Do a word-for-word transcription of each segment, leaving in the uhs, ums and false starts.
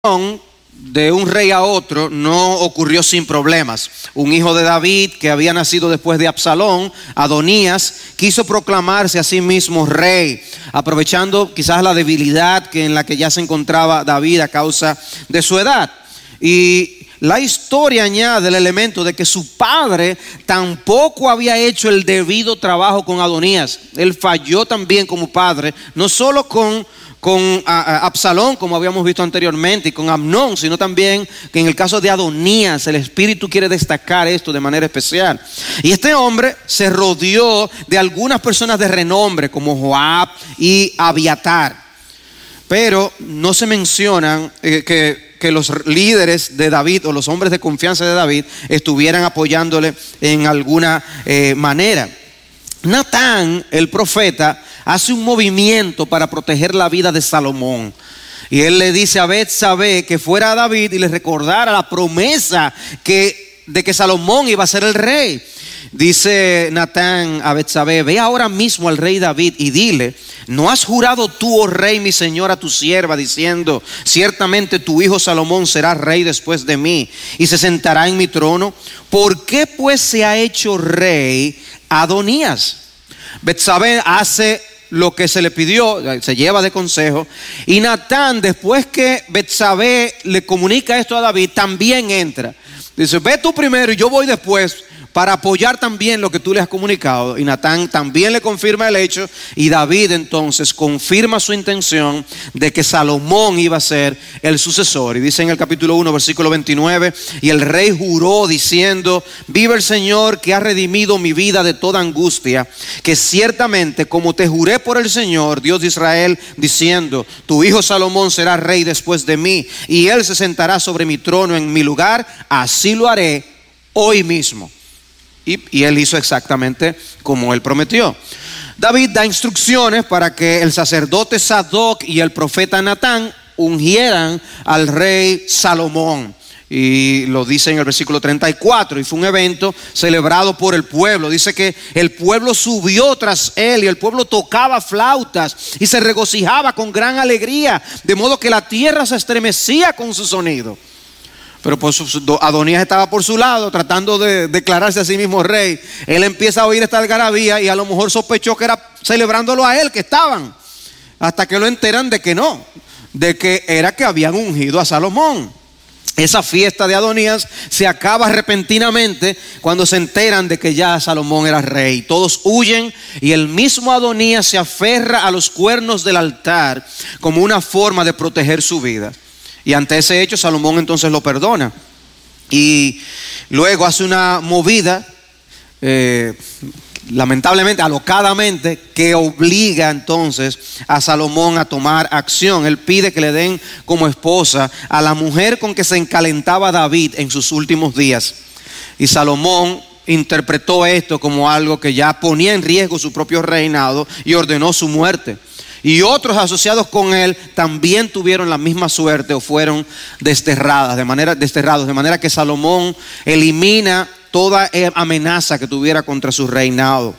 De un rey a otro no ocurrió sin problemas. Un hijo de David que había nacido después de Absalón, Adonías, quiso proclamarse a sí mismo rey, aprovechando quizás la debilidad que en la que ya se encontraba David a causa de su edad. Y la historia añade el elemento de que su padre tampoco había hecho el debido trabajo con Adonías. Él falló también como padre, no solo con con Absalón, como habíamos visto anteriormente, y con Amnón, sino también que en el caso de Adonías, el Espíritu quiere destacar esto de manera especial. Y este hombre se rodeó de algunas personas de renombre, como Joab y Abiatar, pero no se mencionan eh, que, que los líderes de David o los hombres de confianza de David estuvieran apoyándole en alguna eh, manera. Natán, el profeta, hace un movimiento para proteger la vida de Salomón. Y él le dice a Betsabé que fuera a David y le recordara la promesa que, de que Salomón iba a ser el rey. Dice Natán a Betsabé: ve ahora mismo al rey David y dile: ¿no has jurado tú, oh rey, mi señor, a tu sierva, diciendo: ciertamente tu hijo Salomón será rey después de mí y se sentará en mi trono? ¿Por qué pues se ha hecho rey Adonías? Betsabé hace lo que se le pidió, se lleva de consejo, y Natán, después que Betsabé le comunica esto a David, también entra. Dice: ve tú primero y yo voy después, para apoyar también lo que tú le has comunicado. Y Natán también le confirma el hecho, y David entonces confirma su intención de que Salomón iba a ser el sucesor. Y dice en el capítulo uno, versículo veintinueve: y el rey juró diciendo: vive el Señor, que ha redimido mi vida de toda angustia, que ciertamente como te juré por el Señor, Dios de Israel, diciendo: tu hijo Salomón será rey después de mí, y él se sentará sobre mi trono en mi lugar, así lo haré hoy mismo. Y, y él hizo exactamente como él prometió. David da instrucciones para que el sacerdote Sadoc y el profeta Natán ungieran al rey Salomón. Y lo dice en el versículo treinta y cuatro, y fue un evento celebrado por el pueblo. Dice que el pueblo subió tras él y el pueblo tocaba flautas y se regocijaba con gran alegría, de modo que la tierra se estremecía con su sonido. Pero pues Adonías estaba por su lado tratando de declararse a sí mismo rey. Él empieza a oír esta algarabía y a lo mejor sospechó que era celebrándolo a él que estaban, hasta que lo enteran de que no, de que era que habían ungido a Salomón. Esa fiesta de Adonías se acaba repentinamente cuando se enteran de que ya Salomón era rey. Todos huyen y el mismo Adonías se aferra a los cuernos del altar como una forma de proteger su vida. Y ante ese hecho Salomón entonces lo perdona y luego hace una movida eh, lamentablemente, alocadamente, que obliga entonces a Salomón a tomar acción. Él pide que le den como esposa a la mujer con que se encalentaba David en sus últimos días. Y Salomón interpretó esto como algo que ya ponía en riesgo su propio reinado y ordenó su muerte. Y otros asociados con él también tuvieron la misma suerte o fueron desterradas, de manera, desterrados, de manera que Salomón elimina toda amenaza que tuviera contra su reinado.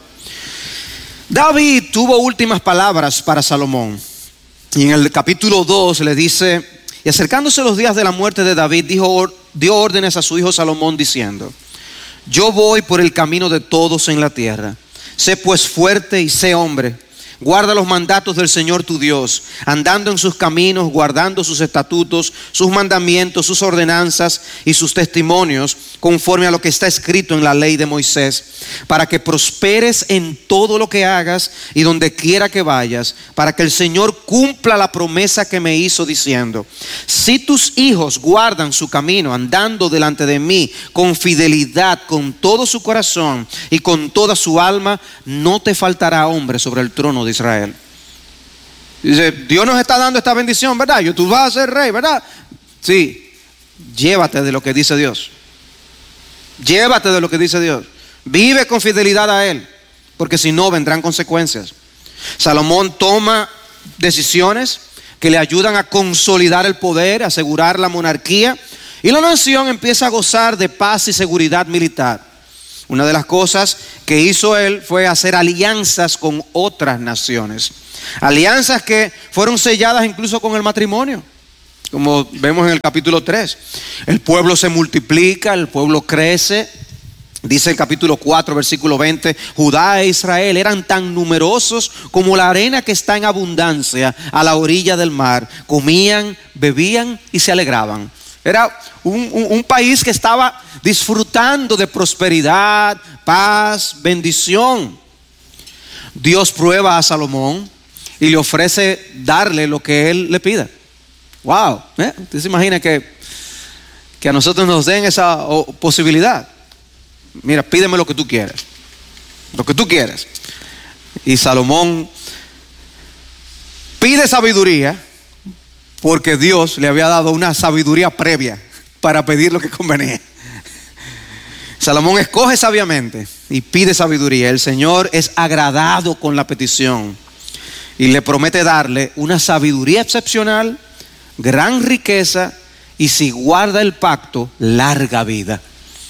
David tuvo últimas palabras para Salomón. Y en el capítulo dos le dice: y acercándose los días de la muerte de David, dijo, dio órdenes a su hijo Salomón diciendo: yo voy por el camino de todos en la tierra. Sé pues fuerte y sé hombre. Guarda los mandatos del Señor tu Dios, andando en sus caminos, guardando sus estatutos, sus mandamientos, sus ordenanzas y sus testimonios, conforme a lo que está escrito en la ley de Moisés, para que prosperes en todo lo que hagas y donde quiera que vayas, para que el Señor cumpla la promesa que me hizo diciendo: si tus hijos guardan su camino, andando delante de mí con fidelidad, con todo su corazón y con toda su alma, no te faltará hombre sobre el trono de Israel. Dice: Dios nos está dando esta bendición, ¿verdad? Yo, tú vas a ser rey, ¿verdad? Sí, llévate de lo que dice Dios. Llévate de lo que dice Dios. Vive con fidelidad a Él, porque si no vendrán consecuencias. Salomón toma decisiones que le ayudan a consolidar el poder, asegurar la monarquía, y la nación empieza a gozar de paz y seguridad militar. Una de las cosas que hizo él fue hacer alianzas con otras naciones. Alianzas que fueron selladas incluso con el matrimonio. como vemos en el capítulo tres. El pueblo se multiplica, el pueblo crece. Dice el capítulo cuatro, versículo veinte, Judá e Israel eran tan numerosos como la arena que está en abundancia a la orilla del mar. Comían, bebían y se alegraban. Era un, un, un país que estaba disfrutando de prosperidad, paz, bendición. Dios prueba a Salomón y le ofrece darle lo que él le pida. Wow, ¿eh? ¿Usted se imagina que, que a nosotros nos den esa oh, posibilidad? Mira, pídeme lo que tú quieras, lo que tú quieras. Y Salomón pide sabiduría porque Dios le había dado una sabiduría previa para pedir lo que convenía. Salomón escoge sabiamente y pide sabiduría. El Señor es agradado con la petición y le promete darle una sabiduría excepcional, gran riqueza y, si guarda el pacto, larga vida.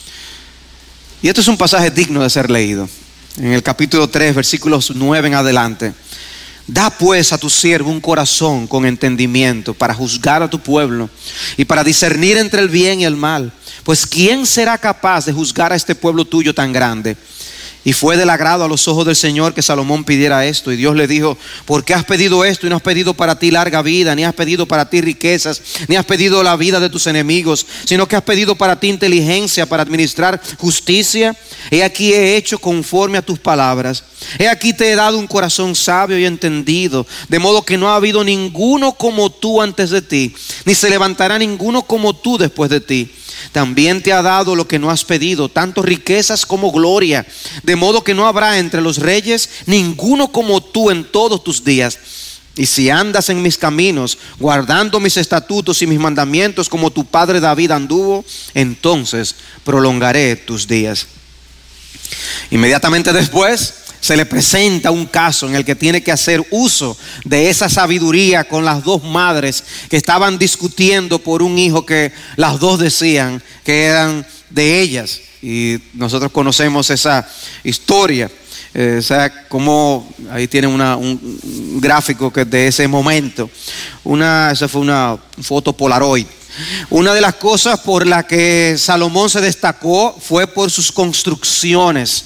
Y esto es un pasaje digno de ser leído. En el capítulo tres, versículos nueve en adelante. Da pues a tu siervo un corazón con entendimiento para juzgar a tu pueblo y para discernir entre el bien y el mal. Pues ¿quién será capaz de juzgar a este pueblo tuyo tan grande? Y fue del agrado a los ojos del Señor que Salomón pidiera esto. Y Dios le dijo: ¿por qué has pedido esto y no has pedido para ti larga vida, ni has pedido para ti riquezas, ni has pedido la vida de tus enemigos, sino que has pedido para ti inteligencia para administrar justicia? He aquí he hecho conforme a tus palabras. He aquí te he dado un corazón sabio y entendido, de modo que no ha habido ninguno como tú antes de ti, ni se levantará ninguno como tú después de ti. También te ha dado lo que no has pedido, tanto riquezas como gloria, de modo que no habrá entre los reyes ninguno como tú en todos tus días. Y si andas en mis caminos, guardando mis estatutos y mis mandamientos como tu padre David anduvo, entonces prolongaré tus días. Inmediatamente después se le presenta un caso en el que tiene que hacer uso de esa sabiduría con las dos madres que estaban discutiendo por un hijo que las dos decían que eran de ellas. Y nosotros conocemos esa historia. Eh, o sea, como ahí tienen una, un, un gráfico que es de ese momento. Una, esa fue una foto Polaroid. Una de las cosas por las que Salomón se destacó fue por sus construcciones,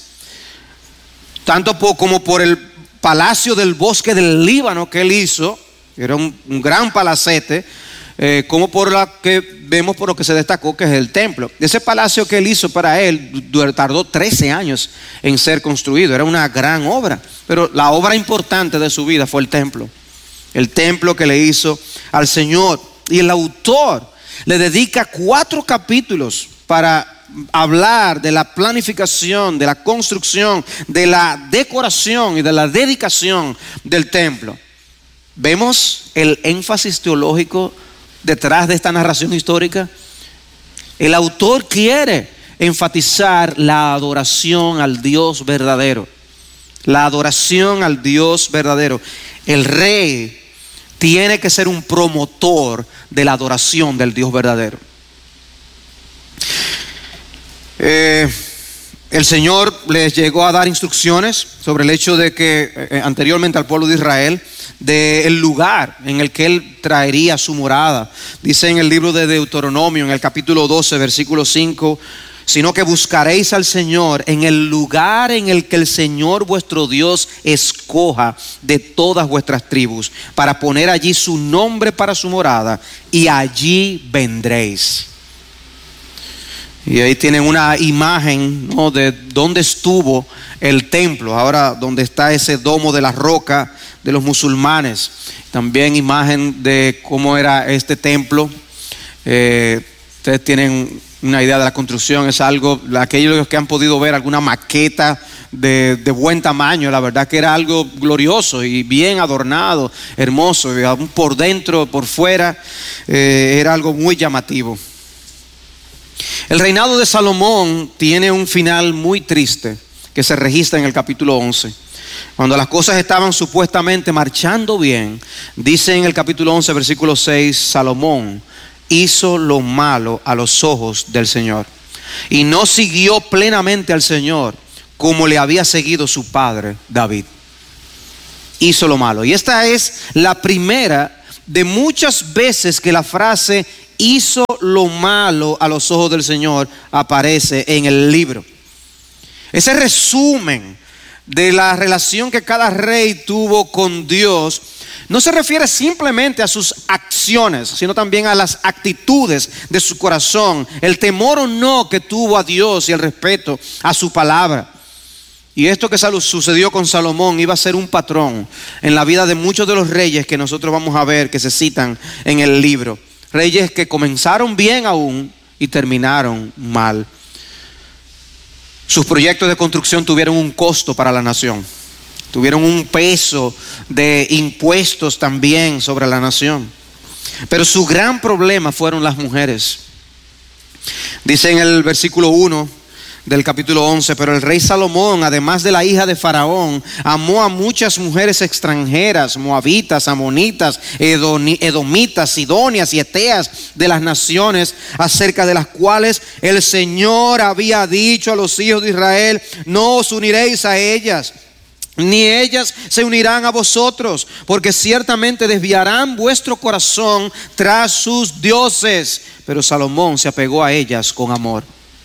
tanto por, como por el palacio del bosque del Líbano que él hizo, que era un, un gran palacete, eh, como por la que vemos por lo que se destacó, que es el templo. Ese palacio que él hizo para él tardó trece años en ser construido, era una gran obra, pero la obra importante de su vida fue el templo, el templo que le hizo al Señor. Y el autor le dedica cuatro capítulos para hablar de la planificación, de la construcción, de la decoración y de la dedicación del templo. Vemos el énfasis teológico detrás de esta narración histórica. El autor quiere enfatizar la adoración al Dios verdadero, la adoración al Dios verdadero. El rey tiene que ser un promotor de la adoración del Dios verdadero. Eh, el Señor les llegó a dar instrucciones sobre el hecho de que eh, anteriormente al pueblo de Israel, del lugar en el que Él traería su morada. Dice en el libro de Deuteronomio, en el capítulo doce, versículo cinco: sino que buscaréis al Señor en el lugar en el que el Señor vuestro Dios escoja de todas vuestras tribus, para poner allí su nombre para su morada, y allí vendréis. Y ahí tienen una imagen, ¿no?, de dónde estuvo el templo, ahora donde está ese domo de la roca de los musulmanes. También imagen de cómo era este templo. Eh, ustedes tienen una idea de la construcción, es algo, aquellos que han podido ver alguna maqueta de, de buen tamaño, la verdad que era algo glorioso y bien adornado, hermoso, por dentro, por fuera, eh, era algo muy llamativo. El reinado de Salomón tiene un final muy triste que se registra en el capítulo once. Cuando las cosas estaban supuestamente marchando bien, dice en el capítulo once, versículo seis: Salomón hizo lo malo a los ojos del Señor y no siguió plenamente al Señor como le había seguido su padre David. Hizo lo malo. Y esta es la primera de muchas veces que la frase hizo lo malo a los ojos del Señor aparece en el libro. Ese resumen de la relación que cada rey tuvo con Dios no se refiere simplemente a sus acciones, sino también a las actitudes de su corazón, el temor o no que tuvo a Dios y el respeto a su palabra. Y esto que sucedió con Salomón iba a ser un patrón en la vida de muchos de los reyes que nosotros vamos a ver que se citan en el libro. Reyes que comenzaron bien aún y terminaron mal. Sus proyectos de construcción tuvieron un costo para la nación. Tuvieron un peso de impuestos también sobre la nación. Pero su gran problema fueron las mujeres. Dice en el versículo uno del capítulo once: pero el rey Salomón, además de la hija de Faraón, amó a muchas mujeres extranjeras, moabitas, amonitas, edomitas, sidonias y eteas, de las naciones acerca de las cuales el Señor había dicho a los hijos de Israel: no os uniréis a ellas, ni ellas se unirán a vosotros, porque ciertamente desviarán vuestro corazón tras sus dioses. Pero Salomón se apegó a ellas con amor.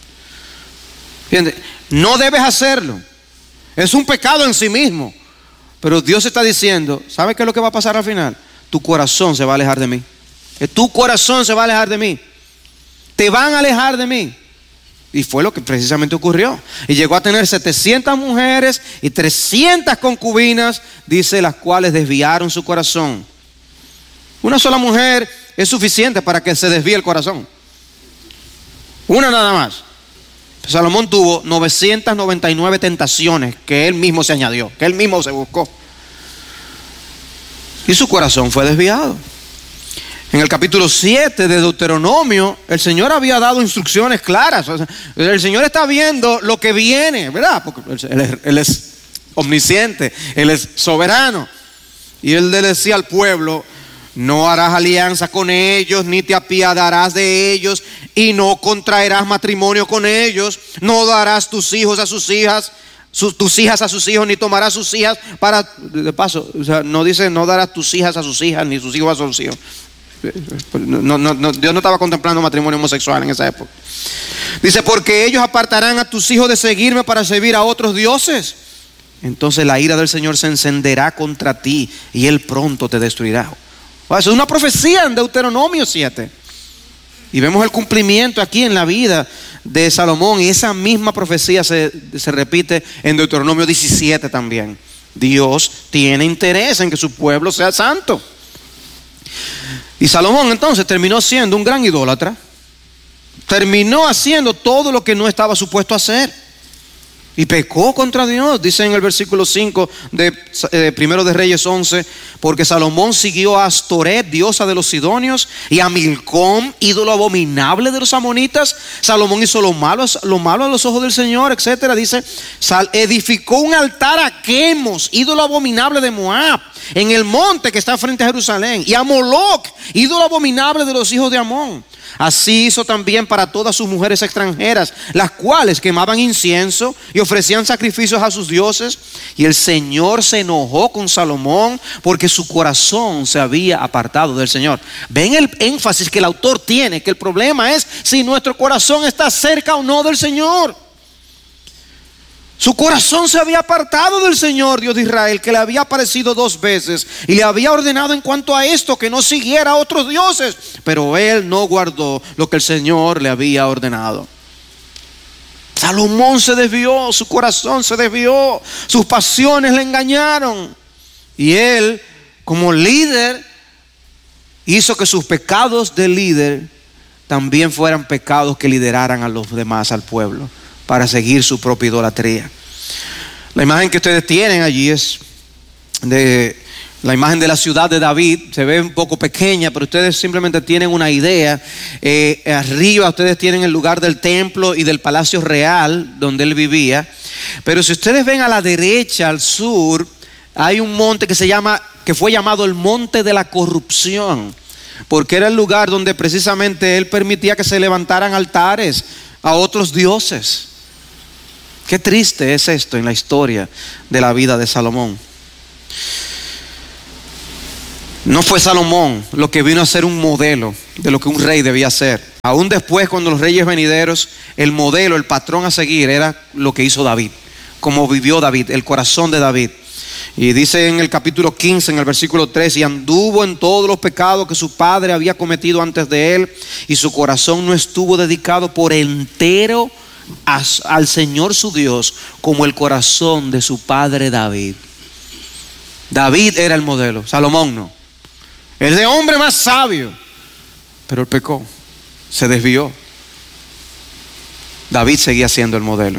No debes hacerlo, es un pecado en sí mismo, pero Dios está diciendo: ¿sabes qué es lo que va a pasar al final? Tu corazón se va a alejar de mí. Tu corazón se va a alejar de mí. Te van a alejar de mí. Y fue lo que precisamente ocurrió. Y llegó a tener setecientas mujeres y trescientas concubinas, dice, las cuales desviaron su corazón. Una sola mujer es suficiente para que se desvíe el corazón. Una nada más. Salomón tuvo novecientas noventa y nueve tentaciones que él mismo se añadió, que él mismo se buscó. Y su corazón fue desviado. En el capítulo siete de Deuteronomio, el Señor había dado instrucciones claras. O sea, el Señor está viendo lo que viene, ¿verdad? Porque él es, él es omnisciente, Él es soberano. Y Él le decía al pueblo: no harás alianza con ellos, ni te apiadarás de ellos, y no contraerás matrimonio con ellos. No darás tus hijos a sus hijas, sus, tus hijas a sus hijos, ni tomarás sus hijas para... De paso, o sea, no dice no darás tus hijas a sus hijas, ni sus hijos a sus hijos. No, no, no, Dios no estaba contemplando matrimonio homosexual en esa época. Dice: porque ellos apartarán a tus hijos de seguirme para servir a otros dioses. Entonces la ira del Señor se encenderá contra ti, y Él pronto te destruirá. Eso es una profecía en Deuteronomio siete. Y vemos el cumplimiento aquí en la vida de Salomón. Y esa misma profecía se, se repite en Deuteronomio diecisiete también. Dios tiene interés en que su pueblo sea santo. Y Salomón entonces terminó siendo un gran idólatra. Terminó haciendo todo lo que no estaba supuesto a hacer. Y pecó contra Dios. Dice en el versículo cinco de eh, Primero de Reyes once: porque Salomón siguió a Astoret, diosa de los sidonios, y a Milcom, ídolo abominable de los amonitas. Salomón hizo lo malo, lo malo a los ojos del Señor, etcétera. Dice: Sal, edificó un altar a Quemos, ídolo abominable de Moab, en el monte que está frente a Jerusalén, y a Moloc, ídolo abominable de los hijos de Amón. Así hizo también para todas sus mujeres extranjeras, las cuales quemaban incienso y ofrecían sacrificios a sus dioses. Y el Señor se enojó con Salomón porque su corazón se había apartado del Señor. Ven el énfasis que el autor tiene, que el problema es si nuestro corazón está cerca o no del Señor. Su corazón se había apartado del Señor Dios de Israel, que le había aparecido dos veces y le había ordenado en cuanto a esto que no siguiera a otros dioses, pero él no guardó lo que el Señor le había ordenado. Salomón se desvió, su corazón se desvió, sus pasiones le engañaron, y él, como líder, hizo que sus pecados de líder también fueran pecados que lideraran a los demás, al pueblo, para seguir su propia idolatría. La imagen que ustedes tienen allí es de la imagen de la ciudad de David. Se ve un poco pequeña, pero ustedes simplemente tienen una idea. Eh, arriba ustedes tienen el lugar del templo y del palacio real donde él vivía. Pero si ustedes ven a la derecha, al sur, hay un monte que se llama, que fue llamado el monte de la corrupción, porque era el lugar donde precisamente él permitía que se levantaran altares a otros dioses. Qué triste es esto en la historia de la vida de Salomón. No fue Salomón lo que vino a ser un modelo de lo que un rey debía ser. Aún después, cuando los reyes venideros, el modelo, el patrón a seguir era lo que hizo David, como vivió David, el corazón de David. Y dice en el capítulo quince, en el versículo tres, y anduvo en todos los pecados que su padre había cometido antes de él, y su corazón no estuvo dedicado por entero a, al Señor su Dios, como el corazón de su padre David. David era el modelo, Salomón no. El de hombre más sabio, pero él pecó, se desvió. David seguía siendo el modelo,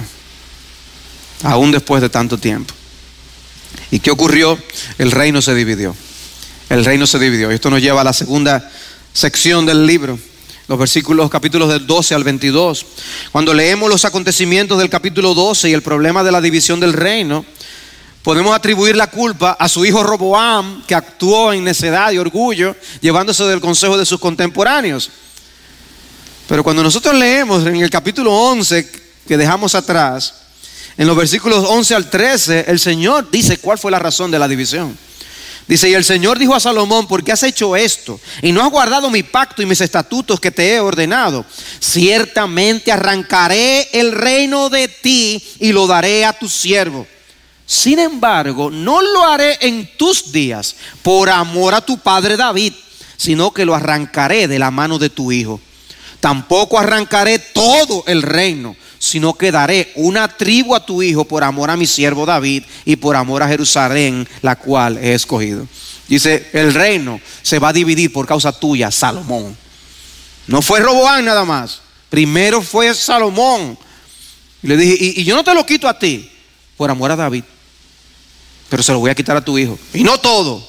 aún después de tanto tiempo. ¿Y qué ocurrió? El reino se dividió. El reino se dividió. Esto nos lleva a la segunda sección del libro, los versículos, capítulos del doce al veintidós. Cuando leemos los acontecimientos del capítulo doce y el problema de la división del reino, podemos atribuir la culpa a su hijo Roboam, que actuó en necedad y orgullo, llevándose del consejo de sus contemporáneos. Pero cuando nosotros leemos en el capítulo once, que dejamos atrás, en los versículos once al trece, el Señor dice cuál fue la razón de la división. Dice: y el Señor dijo a Salomón: ¿por qué has hecho esto? Y no has guardado mi pacto y mis estatutos que te he ordenado. Ciertamente arrancaré el reino de ti y lo daré a tu siervo. Sin embargo, no lo haré en tus días por amor a tu padre David, sino que lo arrancaré de la mano de tu hijo. Tampoco arrancaré todo el reino, sino que daré una tribu a tu hijo por amor a mi siervo David y por amor a Jerusalén, la cual he escogido. Dice: el reino se va a dividir por causa tuya, Salomón. No fue Roboam nada más, primero fue Salomón. Y le dije: y, y yo no te lo quito a ti por amor a David, pero se lo voy a quitar a tu hijo. Y no todo.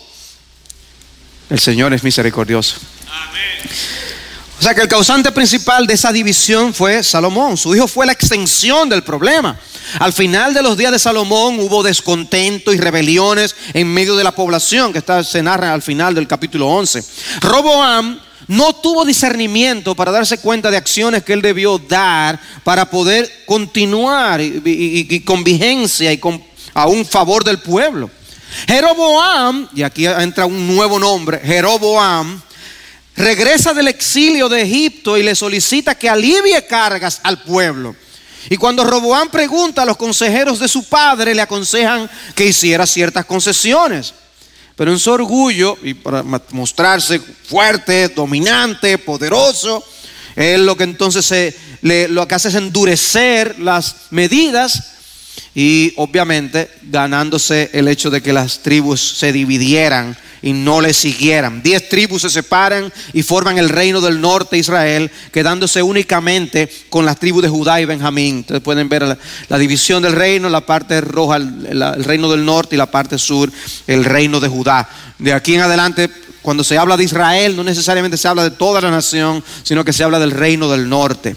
El Señor es misericordioso. Amén. O sea que el causante principal de esa división fue Salomón. Su hijo fue la extensión del problema. Al final de los días de Salomón hubo descontento y rebeliones en medio de la población, que está, se narra al final del capítulo once. Roboam no tuvo discernimiento para darse cuenta de acciones que él debió dar para poder continuar y, y, y con vigencia y con a un favor del pueblo. Jeroboam, y aquí entra un nuevo nombre, Jeroboam, regresa del exilio de Egipto y le solicita que alivie cargas al pueblo. Y cuando Roboam pregunta a los consejeros de su padre, le aconsejan que hiciera ciertas concesiones. Pero en su orgullo y para mostrarse fuerte, dominante, poderoso, él lo que entonces se, le, lo que hace es endurecer las medidas y obviamente ganándose el hecho de que las tribus se dividieran y no le siguieran. Diez tribus se separan y forman el reino del norte de Israel, quedándose únicamente con las tribus de Judá y Benjamín. Ustedes pueden ver la, la división del reino, la parte roja el, la, el reino del norte y la parte sur el reino de Judá. De aquí en adelante, cuando se habla de Israel, no necesariamente se habla de toda la nación, sino que se habla del reino del norte.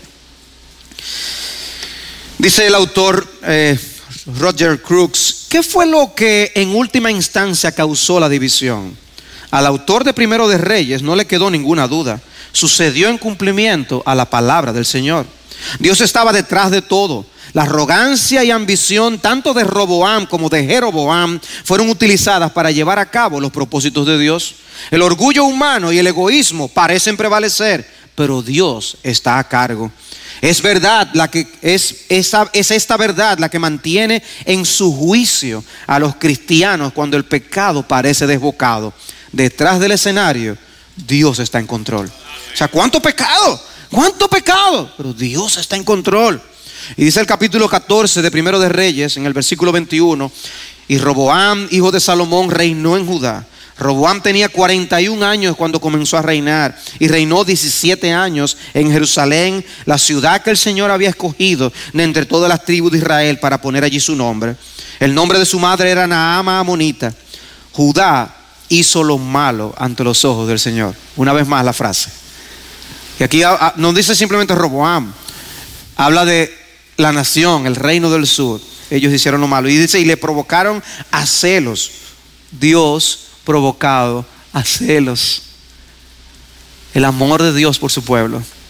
Dice el autor eh, Roger Crooks: ¿qué fue lo que en última instancia causó la división? Al autor de Primero de Reyes no le quedó ninguna duda. Sucedió en cumplimiento a la palabra del Señor. Dios estaba detrás de todo. La arrogancia y ambición tanto de Roboam como de Jeroboam fueron utilizadas para llevar a cabo los propósitos de Dios. El orgullo humano y el egoísmo parecen prevalecer, pero Dios está a cargo. Es verdad la que es, esa, es esta verdad la que mantiene en su juicio a los cristianos cuando el pecado parece desbocado. Detrás del escenario, Dios está en control. O sea, ¿cuánto pecado? ¿Cuánto pecado? Pero Dios está en control. Y dice el capítulo catorce de Primero de Reyes, en el versículo veintiuno: y Roboam, hijo de Salomón, reinó en Judá. Roboam tenía cuarenta y un años cuando comenzó a reinar y reinó diecisiete años en Jerusalén, la ciudad que el Señor había escogido de entre todas las tribus de Israel para poner allí su nombre. El nombre de su madre era Naama Amonita. Judá hizo lo malo ante los ojos del Señor. Una vez más la frase. Y aquí no dice simplemente Roboam, habla de la nación, el reino del sur. Ellos hicieron lo malo. Y dice: y le provocaron a celos. Dios provocado a celos. El amor de Dios por su pueblo.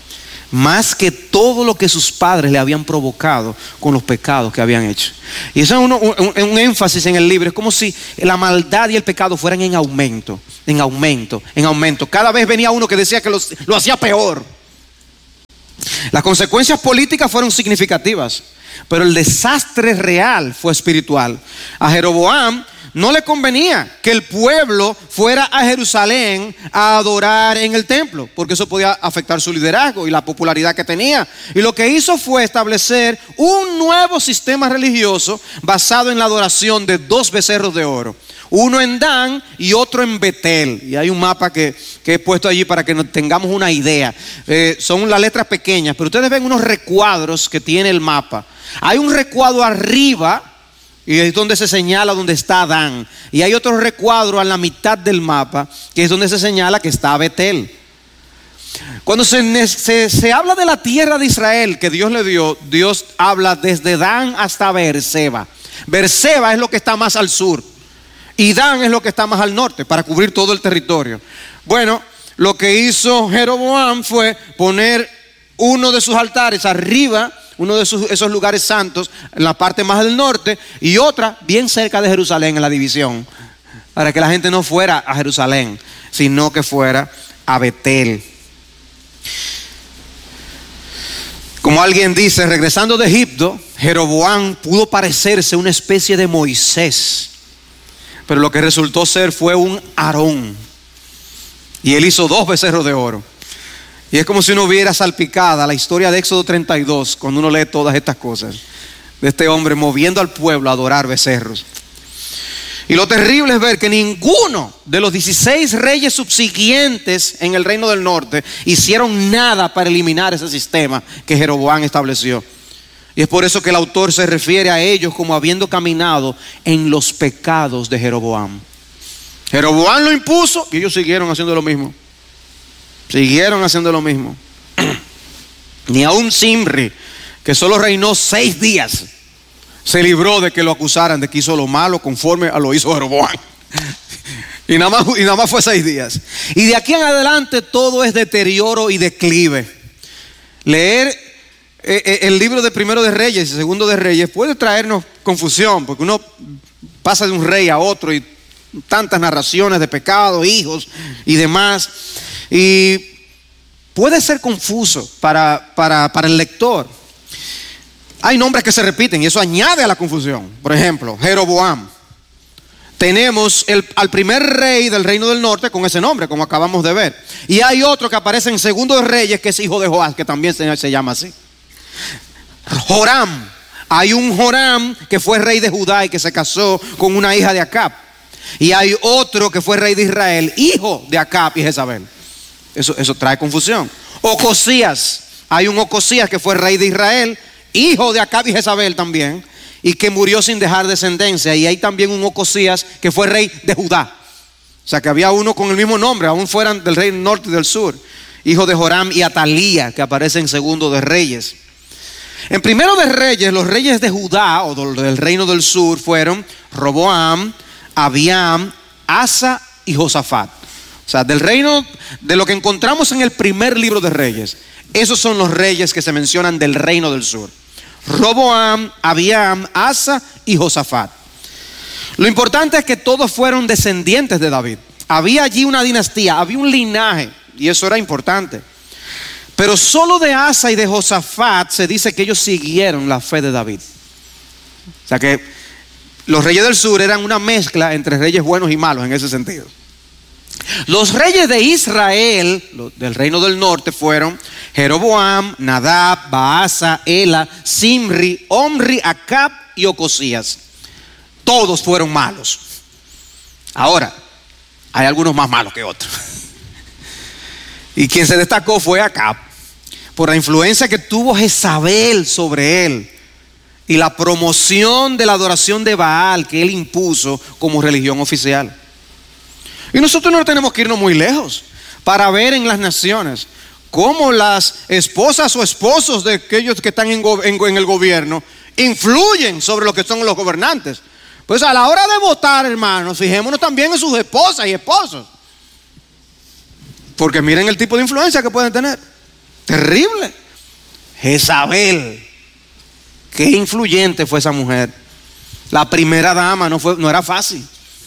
más que todo lo que sus padres le habían provocado con los pecados que habían hecho. Y eso es uno, un, un énfasis en el libro. Es como si la maldad y el pecado fueran en aumento, en aumento, en aumento. Cada vez venía uno que decía que los, lo hacía peor. Las consecuencias políticas fueron significativas, pero el desastre real fue espiritual. A Jeroboam no le convenía que el pueblo fuera a Jerusalén a adorar en el templo, porque eso podía afectar su liderazgo y la popularidad que tenía. Y lo que hizo fue establecer un nuevo sistema religioso basado en la adoración de dos becerros de oro, uno en Dan y otro en Betel. Y hay un mapa que, que he puesto allí para que nos tengamos una idea. Eh, son las letras pequeñas, pero ustedes ven unos recuadros que tiene el mapa. Hay un recuadro arriba, y es donde se señala donde está Dan. Y hay otro recuadro a la mitad del mapa, que es donde se señala que está Betel. Cuando se, se, se habla de la tierra de Israel que Dios le dio, Dios habla desde Dan hasta Beerseba. Beerseba es lo que está más al sur y Dan es lo que está más al norte, para cubrir todo el territorio. Bueno, lo que hizo Jeroboam fue poner uno de sus altares arriba, uno de esos, esos lugares santos, en la parte más del norte, y otra bien cerca de Jerusalén, en la división, para que la gente no fuera a Jerusalén, sino que fuera a Betel. Como alguien dice, regresando de Egipto, Jeroboam pudo parecerse una especie de Moisés, pero lo que resultó ser fue un Aarón, y él hizo dos becerros de oro. Y es como si uno viera salpicada la historia de Éxodo treinta y dos, cuando uno lee todas estas cosas, de este hombre moviendo al pueblo a adorar becerros. Y lo terrible es ver que ninguno de los dieciséis reyes subsiguientes en el reino del norte hicieron nada para eliminar ese sistema que Jeroboam estableció. Y es por eso que el autor se refiere a ellos como habiendo caminado en los pecados de Jeroboam. Jeroboam lo impuso y ellos siguieron haciendo lo mismo. Siguieron haciendo lo mismo. Ni aun Zimri, que solo reinó seis días, se libró de que lo acusaran de que hizo lo malo conforme a lo hizo Jeroboam. Y nada más, y nada más fue seis días. Y de aquí en adelante todo es deterioro y declive. Leer eh, eh, el libro de Primero de Reyes y Segundo de Reyes puede traernos confusión, porque uno pasa de un rey a otro y tantas narraciones de pecado, hijos y demás. Y puede ser confuso para, para, para el lector. Hay nombres que se repiten y eso añade a la confusión. Por ejemplo, Jeroboam. Tenemos el, al primer rey del reino del norte con ese nombre, como acabamos de ver. Y hay otro que aparece en Segundo de Reyes, que es hijo de Joás, que también se, se llama así. Joram. Hay un Joram que fue rey de Judá y que se casó con una hija de Acab. Y hay otro que fue rey de Israel, hijo de Acab y Jezabel. Eso, eso trae confusión. Ocosías, hay un Ocosías que fue rey de Israel, hijo de Acab y Jezabel también, y que murió sin dejar descendencia. Y hay también un Ocosías que fue rey de Judá. O sea que había uno con el mismo nombre, aún fueran del rey del norte y del sur, hijo de Joram y Atalía, que aparece en Segundo de Reyes. En Primero de Reyes, los reyes de Judá o del reino del sur fueron Roboam, Abiam, Asa y Josafat. O sea, del reino, de lo que encontramos en el primer libro de Reyes, esos son los reyes que se mencionan del reino del sur: Roboam, Abiam, Asa y Josafat. Lo importante es que todos fueron descendientes de David. Había allí una dinastía, había un linaje, y eso era importante. Pero solo de Asa y de Josafat se dice que ellos siguieron la fe de David. O sea que los reyes del sur eran una mezcla entre reyes buenos y malos en ese sentido. Los reyes de Israel, del reino del norte, fueron Jeroboam, Nadab, Baasa, Ela, Zimri, Omri, Acab y Ocosías. Todos fueron malos. Ahora, hay algunos más malos que otros. Y quien se destacó fue Acab, por la influencia que tuvo Jezabel sobre él y la promoción de la adoración de Baal que él impuso como religión oficial. Y nosotros no tenemos que irnos muy lejos para ver en las naciones cómo las esposas o esposos de aquellos que están en, en, en el gobierno influyen sobre lo que son los gobernantes. Pues a la hora de votar, hermanos, fijémonos también en sus esposas y esposos, porque miren el tipo de influencia que pueden tener. Terrible. Jezabel. Qué influyente fue esa mujer. La primera dama, no, fue, no era fácil.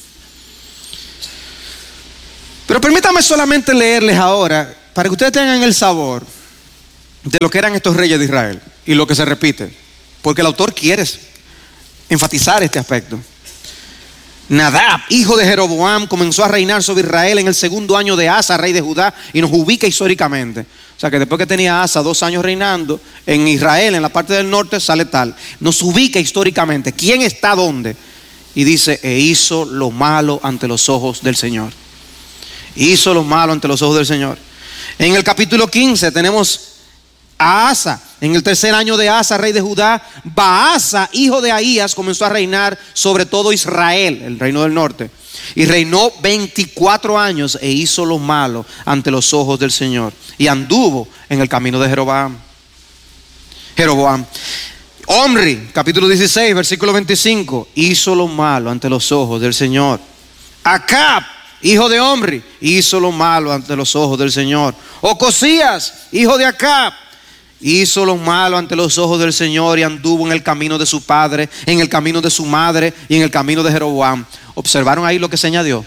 Pero permítame solamente leerles ahora, para que ustedes tengan el sabor de lo que eran estos reyes de Israel y lo que se repite, porque el autor quiere enfatizar este aspecto. Nadab, hijo de Jeroboam, comenzó a reinar sobre Israel en el segundo año de Asa, rey de Judá, y nos ubica históricamente. O sea que después que tenía Asa dos años reinando en Israel, en la parte del norte, sale tal. Nos ubica históricamente. ¿Quién está dónde? Y dice, e hizo lo malo ante los ojos del Señor. Hizo lo malo ante los ojos del Señor. En el capítulo quince tenemos a Asa. En el tercer año de Asa, rey de Judá, Baasa, hijo de Ahías, comenzó a reinar sobre todo Israel, el reino del norte. Y reinó veinticuatro años e hizo lo malo ante los ojos del Señor. Y anduvo en el camino de Jeroboam. Jeroboam. Omri, capítulo dieciséis, versículo veinticinco, hizo lo malo ante los ojos del Señor. Acab, hijo de Omri, hizo lo malo ante los ojos del Señor. Ocosías, hijo de Acab, hizo lo malo ante los ojos del Señor y anduvo en el camino de su padre, en el camino de su madre y en el camino de Jeroboam. ¿Observaron ahí lo que se añadió?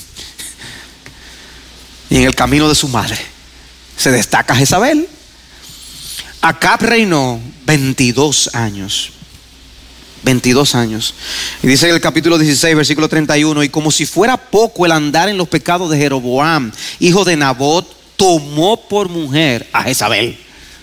Y en el camino de su madre se destaca Jezabel. Acab reinó veintidós años. veintidós años. Y dice en el capítulo dieciséis, versículo treinta y uno, y como si fuera poco el andar en los pecados de Jeroboam, hijo de Nabot, tomó por mujer a Jezabel.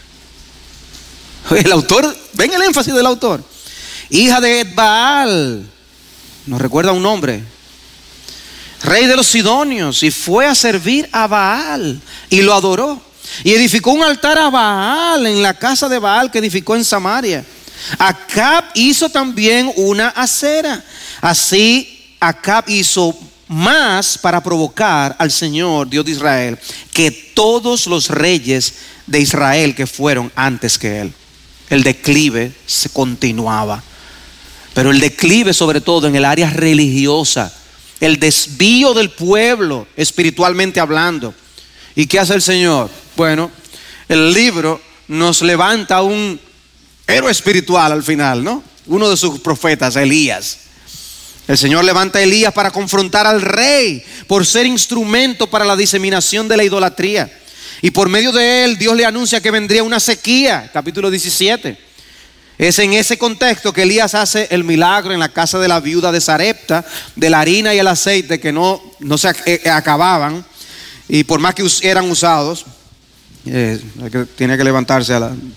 El autor, ven el énfasis del autor. Hija de Edbaal, nos recuerda un nombre, rey de los sidonios, y fue a servir a Baal y lo adoró. Y edificó un altar a Baal en la casa de Baal que edificó en Samaria. Acab hizo también una acera. Así Acab hizo más para provocar al Señor, Dios de Israel, que todos los reyes de Israel que fueron antes que él. El declive se continuaba, pero el declive sobre todo en el área religiosa, el desvío del pueblo espiritualmente hablando. ¿Y qué hace el Señor? Bueno, el libro nos levanta un héroe espiritual al final, ¿no? Uno de sus profetas, Elías. El Señor levanta a Elías para confrontar al rey por ser instrumento para la diseminación de la idolatría. Y por medio de él, Dios le anuncia que vendría una sequía, capítulo diecisiete. Es en ese contexto que Elías hace el milagro en la casa de la viuda de Sarepta, de la harina y el aceite que no, no se acababan. Y por más que eran usados, eh, tiene que levantarse a la...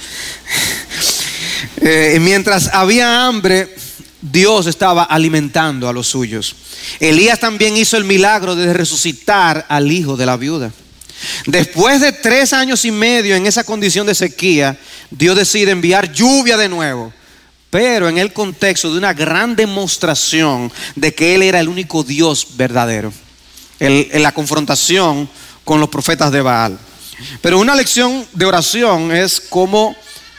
eh, mientras había hambre, Dios estaba alimentando a los suyos. Elías también hizo el milagro de resucitar al hijo de la viuda. Después de tres años y medio en esa condición de sequía, Dios decide enviar lluvia de nuevo, pero en el contexto de una gran demostración de que Él era el único Dios verdadero, el, en la confrontación con los profetas de Baal. Pero una lección de oración es como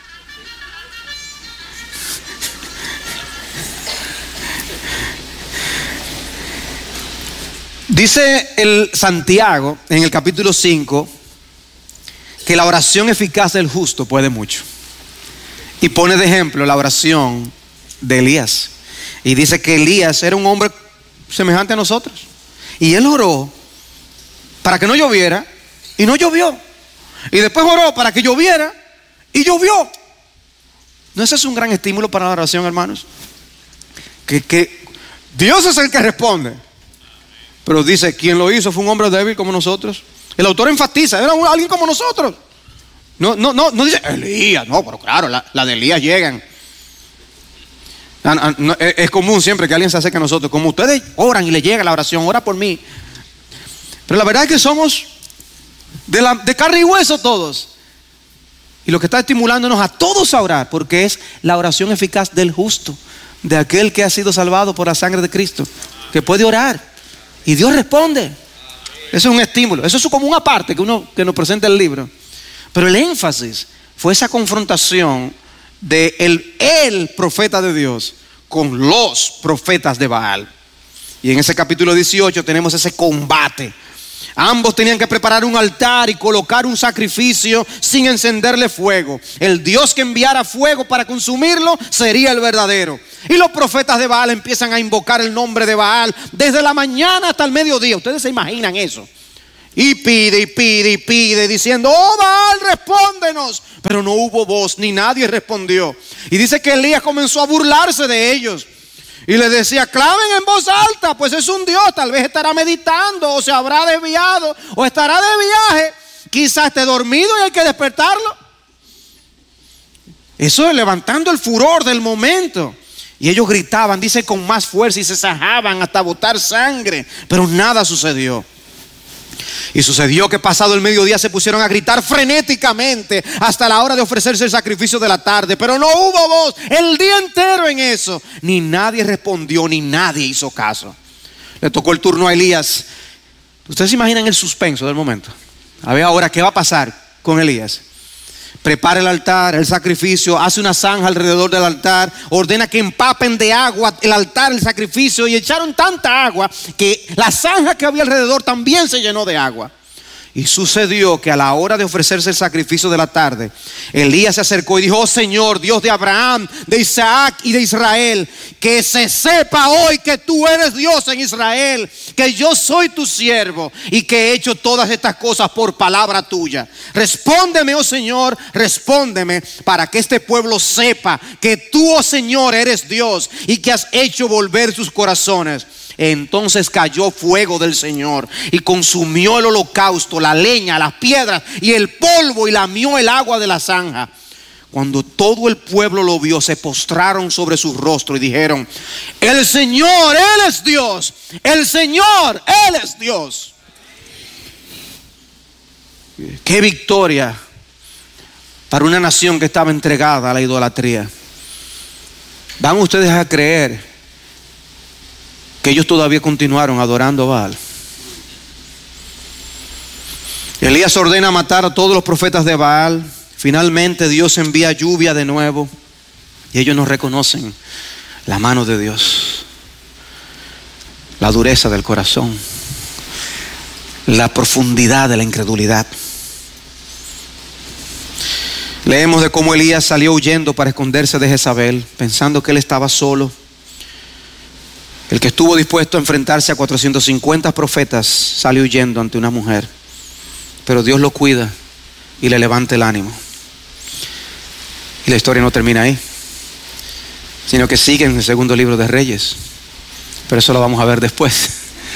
dice el Santiago en el capítulo cinco que la oración eficaz del justo puede mucho. Y pone de ejemplo la oración de Elías. Y dice que Elías era un hombre semejante a nosotros. Y él oró para que no lloviera y no llovió. Y después oró para que lloviera y llovió. ¿No ese es un gran estímulo para la oración, hermanos? Que, que Dios es el que responde. Pero dice, quien lo hizo fue un hombre débil como nosotros. El autor enfatiza, era alguien como nosotros. No, no, no, no dice Elías, no, pero claro, la, la de Elías llegan. Es común siempre que alguien se acerque a nosotros, como ustedes oran y le llega la oración, ora por mí. Pero la verdad es que somos de, la, de carne y hueso todos. Y lo que está estimulándonos a todos a orar, porque es la oración eficaz del justo, de aquel que ha sido salvado por la sangre de Cristo, que puede orar. Y Dios responde. Eso es un estímulo. Eso es como una parte que, uno, que nos presenta el libro. Pero el énfasis fue esa confrontación de el, el profeta de Dios con los profetas de Baal. Y en ese capítulo dieciocho tenemos ese combate. Ambos tenían que preparar un altar y colocar un sacrificio sin encenderle fuego. El Dios que enviara fuego para consumirlo sería el verdadero. Y los profetas de Baal empiezan a invocar el nombre de Baal desde la mañana hasta el mediodía. Ustedes se imaginan eso. Y pide y pide y pide diciendo: oh Baal, respóndenos. Pero no hubo voz, ni nadie respondió. Y dice que Elías comenzó a burlarse de ellos y les decía: clamen en voz alta, pues es un Dios, tal vez estará meditando o se habrá desviado o estará de viaje, quizás esté dormido y hay que despertarlo. Eso es levantando el furor del momento. Y ellos gritaban, dice, con más fuerza, y se sajaban hasta botar sangre, pero nada sucedió. Y sucedió que pasado el mediodía se pusieron a gritar frenéticamente hasta la hora de ofrecerse el sacrificio de la tarde, pero no hubo voz el día entero en eso. Ni nadie respondió, ni nadie hizo caso. Le tocó el turno a Elías. Ustedes se imaginan el suspenso del momento. A ver ahora qué va a pasar con Elías. Prepara el altar, el sacrificio, hace una zanja alrededor del altar, ordena que empapen de agua el altar, el sacrificio, y echaron tanta agua que la zanja que había alrededor también se llenó de agua. Y sucedió que a la hora de ofrecerse el sacrificio de la tarde, Elías se acercó y dijo: oh Señor, Dios de Abraham, de Isaac y de Israel, que se sepa hoy que tú eres Dios en Israel, que yo soy tu siervo y que he hecho todas estas cosas por palabra tuya. Respóndeme, oh Señor, respóndeme, para que este pueblo sepa que tú, oh Señor, eres Dios y que has hecho volver sus corazones. Entonces cayó fuego del Señor y consumió el holocausto, la leña, las piedras y el polvo, y lamió el agua de la zanja. Cuando todo el pueblo lo vio, se postraron sobre su rostro y dijeron: el Señor, Él es Dios. El Señor, Él es Dios. Qué victoria para una nación que estaba entregada a la idolatría. ¿Van ustedes a creer que ellos todavía continuaron adorando a Baal? Elías ordena matar a todos los profetas de Baal. Finalmente Dios envía lluvia de nuevo y ellos no reconocen la mano de Dios, la dureza del corazón, la profundidad de la incredulidad. Leemos de cómo Elías salió huyendo para esconderse de Jezabel, pensando que él estaba solo. El que estuvo dispuesto a enfrentarse a cuatrocientos cincuenta profetas sale huyendo ante una mujer, pero Dios lo cuida y le levanta el ánimo. Y la historia no termina ahí, sino que sigue en el segundo libro de Reyes, pero eso lo vamos a ver después.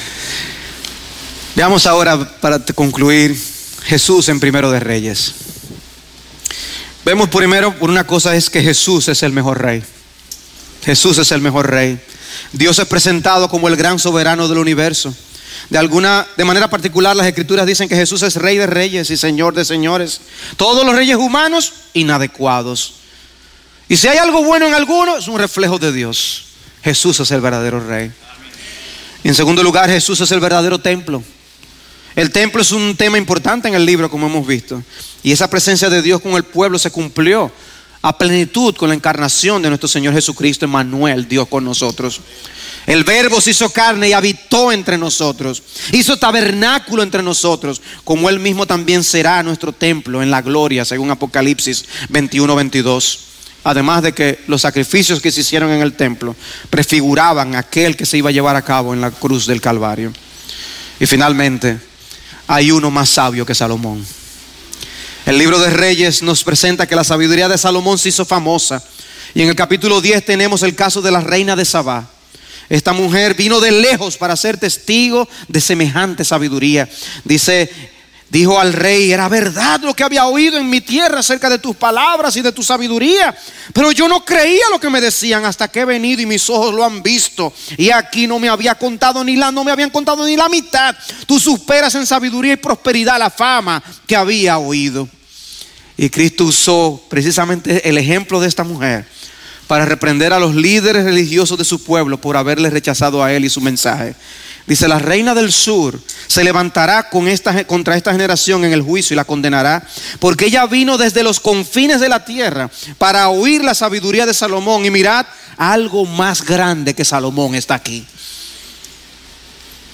Veamos ahora, para concluir, Jesús en Primero de Reyes. Vemos primero, por una cosa, es que Jesús es el mejor rey. Jesús es el mejor rey. Dios es presentado como el gran soberano del universo. De alguna, de manera particular, las escrituras dicen que Jesús es rey de reyes y señor de señores. Todos los reyes humanos inadecuados. Y si hay algo bueno en alguno, es un reflejo de Dios. Jesús es el verdadero rey. Y en segundo lugar, Jesús es el verdadero templo. El templo es un tema importante en el libro, como hemos visto. Y esa presencia de Dios con el pueblo se cumplió a plenitud con la encarnación de nuestro Señor Jesucristo, Emmanuel, Dios con nosotros. El Verbo se hizo carne y habitó entre nosotros, hizo tabernáculo entre nosotros, como Él mismo también será nuestro templo en la gloria, según Apocalipsis veintiuno veintidós. Además de que los sacrificios que se hicieron en el templo prefiguraban aquel que se iba a llevar a cabo en la cruz del Calvario. Y finalmente, hay uno más sabio que Salomón. El libro de Reyes nos presenta que la sabiduría de Salomón se hizo famosa. Y en el capítulo diez tenemos el caso de la reina de Sabá. Esta mujer vino de lejos para ser testigo de semejante sabiduría. Dice, dijo al rey: era verdad lo que había oído en mi tierra acerca de tus palabras y de tu sabiduría, pero yo no creía lo que me decían hasta que he venido y mis ojos lo han visto. Y aquí no me había contado ni la, no me habían contado ni la mitad. Tú superas en sabiduría y prosperidad la fama que había oído. Y Cristo usó precisamente el ejemplo de esta mujer para reprender a los líderes religiosos de su pueblo por haberle rechazado a él y su mensaje. Dice: la reina del sur se levantará con esta, contra esta generación en el juicio y la condenará, porque ella vino desde los confines de la tierra para oír la sabiduría de Salomón. Y mirad, algo más grande que Salomón está aquí.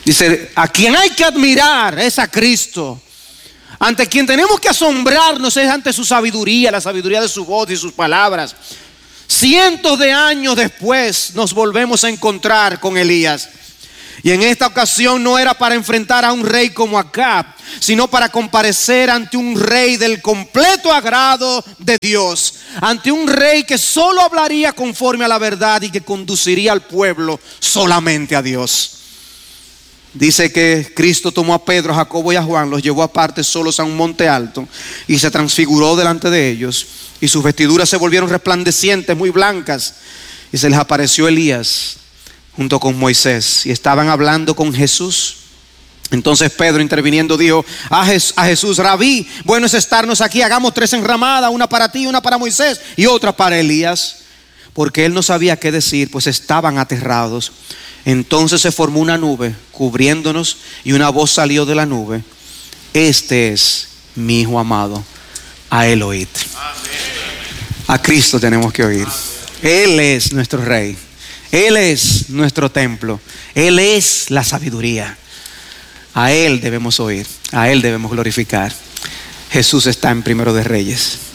Dice, a quien hay que admirar es a Cristo. Ante quien tenemos que asombrarnos es ante su sabiduría, la sabiduría de su voz y sus palabras. Cientos de años después nos volvemos a encontrar con Elías. Y en esta ocasión no era para enfrentar a un rey como Acab, sino para comparecer ante un rey del completo agrado de Dios, ante un rey que solo hablaría conforme a la verdad y que conduciría al pueblo solamente a Dios. Dice que Cristo tomó a Pedro, a Jacobo y a Juan, los llevó aparte solos a un monte alto y se transfiguró delante de ellos, y sus vestiduras se volvieron resplandecientes, muy blancas, y se les apareció Elías junto con Moisés, y estaban hablando con Jesús. Entonces Pedro, interviniendo, dijo a, Jes- a Jesús: Rabí, bueno es estarnos aquí, hagamos tres enramadas, una para ti, una para Moisés y otra para Elías. Porque él no sabía qué decir, pues estaban aterrados. Entonces se formó una nube cubriéndonos, y una voz salió de la nube: este es mi Hijo amado, a él oíd. A Cristo tenemos que oír. Él es nuestro Rey, Él es nuestro templo, Él es la sabiduría. A Él debemos oír, a Él debemos glorificar. Jesús está en Primero de Reyes.